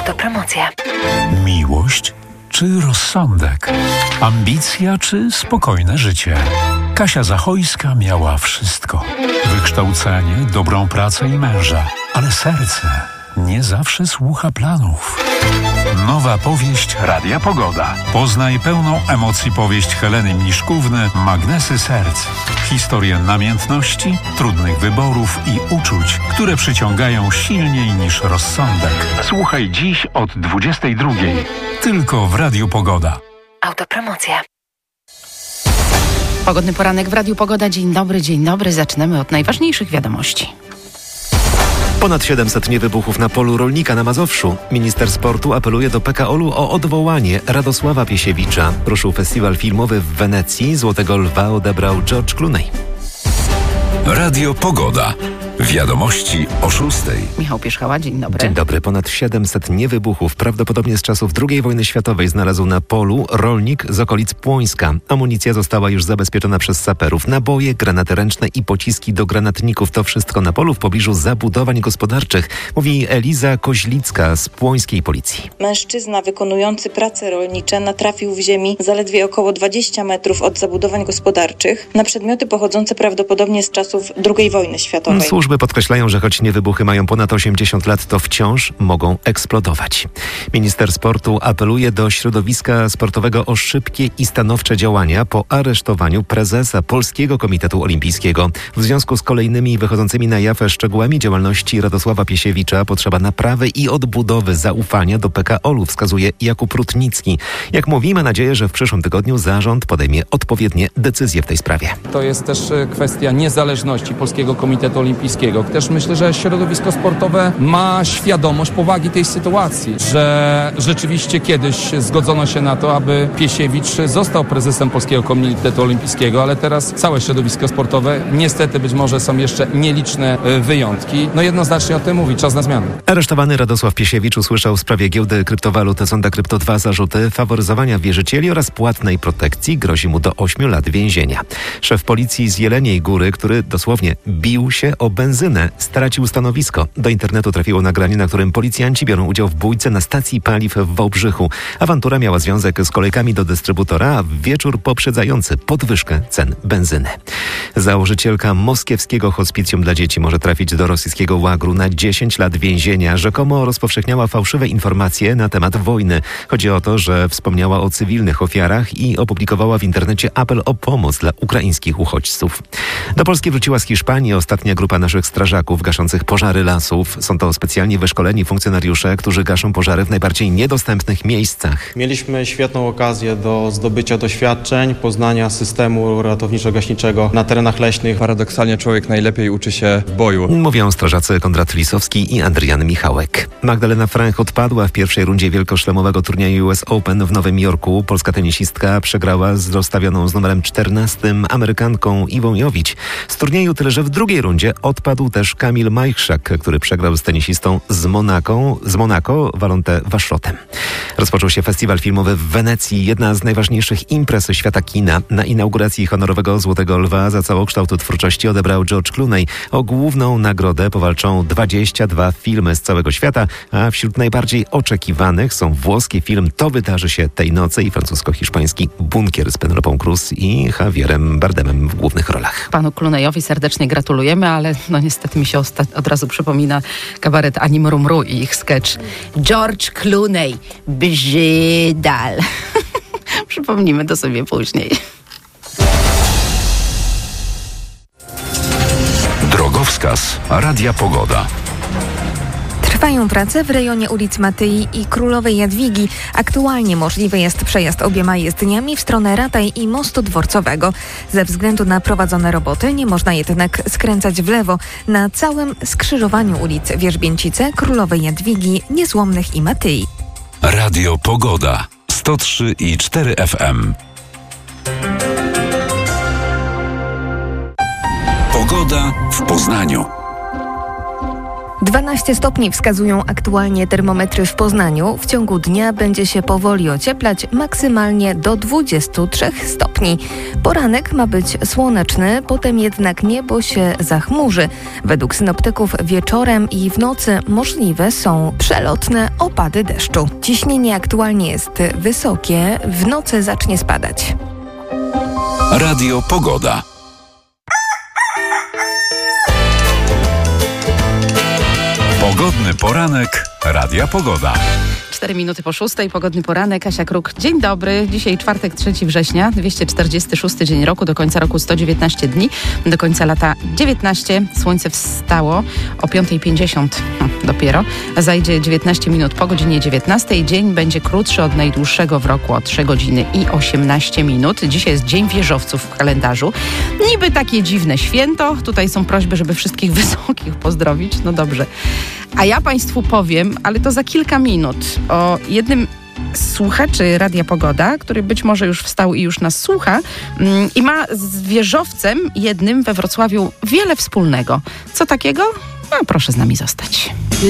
Autopromocja. Miłość czy rozsądek? Ambicja czy spokojne życie? Kasia Zachojska miała wszystko. Wykształcenie, dobrą pracę i męża. Ale serce nie zawsze słucha planów. Nowa powieść Radia Pogoda. Poznaj pełną emocji powieść Heleny Miszkówny Magnesy Serc. Historię namiętności, trudnych wyborów i uczuć, które przyciągają silniej niż rozsądek. Słuchaj dziś od 22:00. Tylko w Radiu Pogoda. Autopromocja. Pogodny poranek w Radiu Pogoda. Dzień dobry. Zaczynamy od najważniejszych wiadomości. Ponad 700 niewybuchów na polu rolnika na Mazowszu. Minister sportu apeluje do PKOL-u o odwołanie Radosława Piesiewicza. Ruszył festiwal filmowy w Wenecji. Złotego Lwa odebrał George Clooney. Radio Pogoda. Wiadomości o 6:00. Michał Pierzchała, dzień dobry. Dzień dobry. Ponad 700 niewybuchów, prawdopodobnie z czasów II wojny światowej, znalazł na polu rolnik z okolic Płońska. Amunicja została już zabezpieczona przez saperów. Naboje, granaty ręczne i pociski do granatników. To wszystko na polu w pobliżu zabudowań gospodarczych, mówi Eliza Koźlicka z płońskiej policji. Mężczyzna wykonujący prace rolnicze natrafił w ziemi zaledwie około 20 metrów od zabudowań gospodarczych na przedmioty pochodzące prawdopodobnie z czasów II wojny światowej. Służby podkreślają, że choć niewybuchy mają ponad 80 lat, to wciąż mogą eksplodować. Minister sportu apeluje do środowiska sportowego o szybkie i stanowcze działania po aresztowaniu prezesa Polskiego Komitetu Olimpijskiego. W związku z kolejnymi wychodzącymi na jaw szczegółami działalności Radosława Piesiewicza potrzeba naprawy i odbudowy zaufania do PKOL-u, wskazuje Jakub Rutnicki. Jak mówi, ma nadzieję, że w przyszłym tygodniu zarząd podejmie odpowiednie decyzje w tej sprawie. To jest też kwestia niezależności Polskiego Komitetu Olimpijskiego. Też myślę, że środowisko sportowe ma świadomość powagi tej sytuacji, że rzeczywiście kiedyś zgodzono się na to, aby Piesiewicz został prezesem Polskiego Komitetu Olimpijskiego, ale teraz całe środowisko sportowe, niestety być może są jeszcze nieliczne wyjątki. Jednoznacznie o tym mówi, czas na zmianę. Aresztowany Radosław Piesiewicz usłyszał w sprawie giełdy kryptowalut Sonda Krypto 2 zarzuty faworyzowania wierzycieli oraz płatnej protekcji. Grozi mu do 8 lat więzienia. Szef policji z Jeleniej Góry, który dosłownie bił się o benzynę, stracił stanowisko. Do internetu trafiło nagranie, na którym policjanci biorą udział w bójce na stacji paliw w Wałbrzychu. Awantura miała związek z kolejkami do dystrybutora, a w wieczór poprzedzający podwyżkę cen benzyny. Założycielka moskiewskiego hospicjum dla dzieci może trafić do rosyjskiego łagru na 10 lat więzienia. Rzekomo rozpowszechniała fałszywe informacje na temat wojny. Chodzi o to, że wspomniała o cywilnych ofiarach i opublikowała w internecie apel o pomoc dla ukraińskich uchodźców. Do Polski wróciła z Hiszpanii ostatnia grupa naszych strażaków gaszących pożary lasów. Są to specjalnie wyszkoleni funkcjonariusze, którzy gaszą pożary w najbardziej niedostępnych miejscach. Mieliśmy świetną okazję do zdobycia doświadczeń, poznania systemu ratowniczo-gaśniczego na terenach leśnych. Paradoksalnie człowiek najlepiej uczy się w boju. Mówią strażacy Konrad Lisowski i Adrian Michałek. Magdalena Frank odpadła w pierwszej rundzie wielkoszlemowego turnieju US Open w Nowym Jorku. Polska tenisistka przegrała z rozstawioną z numerem 14 Amerykanką Iwą Jowić. Z turnieju tyle, że w drugiej rundzie odpadł też Kamil Majchrzak, który przegrał z tenisistą z Monako Walentę Waszotem. Rozpoczął się festiwal filmowy w Wenecji, jedna z najważniejszych imprez świata kina. Na inauguracji honorowego Złotego Lwa za całokształt twórczości odebrał George Clooney. O główną nagrodę powalczą 22 filmy z całego świata, a wśród najbardziej oczekiwanych są włoski film To wydarzy się tej nocy i francusko-hiszpański Bunkier z Penelopą Cruz i Javierem Bardemem w głównych rolach. Panu Clooneyowi serdecznie gratulujemy, ale niestety mi się od razu przypomina kabaret Ani Mrumru i ich sketch George Clooney, brzydal. Przypomnimy to sobie później. Drogowskaz Radia Pogoda. Trwają prace w rejonie ulic Matyi i Królowej Jadwigi. Aktualnie możliwy jest przejazd obiema jezdniami w stronę Rataj i Mostu Dworcowego. Ze względu na prowadzone roboty nie można jednak skręcać w lewo na całym skrzyżowaniu ulic Wierzbięcice, Królowej Jadwigi, Niezłomnych i Matyi. Radio Pogoda 103,4 FM. Pogoda w Poznaniu. 12 stopni wskazują aktualnie termometry w Poznaniu. W ciągu dnia będzie się powoli ocieplać, maksymalnie do 23 stopni. Poranek ma być słoneczny, potem jednak niebo się zachmurzy. Według synoptyków wieczorem i w nocy możliwe są przelotne opady deszczu. Ciśnienie aktualnie jest wysokie, w nocy zacznie spadać. Radio Pogoda. Pogodny poranek Radia Pogoda. 4 minuty po 6:00, pogodny poranek, Kasia Kruk. Dzień dobry, dzisiaj czwartek, 3 września, 246 dzień roku, do końca roku 119 dni, do końca lata 19. Słońce wstało o 5:50 dopiero, a zajdzie 19 minut po godzinie 19. Dzień będzie krótszy od najdłuższego w roku o 3 godziny i 18 minut. Dzisiaj jest Dzień Wieżowców w kalendarzu. Niby takie dziwne święto. Tutaj są prośby, żeby wszystkich wysokich pozdrowić. No dobrze. A ja Państwu powiem, ale to za kilka minut, o jednym z słuchaczy Radia Pogoda, który być może już wstał i już nas słucha i ma z wieżowcem jednym we Wrocławiu wiele wspólnego. Co takiego? No, proszę z nami zostać.